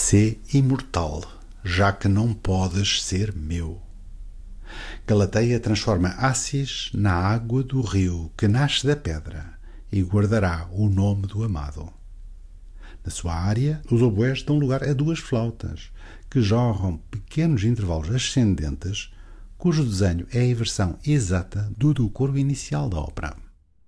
Sê imortal, já que não podes ser meu. Galateia transforma Assis na água do rio que nasce da pedra e guardará o nome do amado. Na sua área, os oboés dão lugar a duas flautas, que jorram pequenos intervalos ascendentes, cujo desenho é a versão exata do coro inicial da ópera.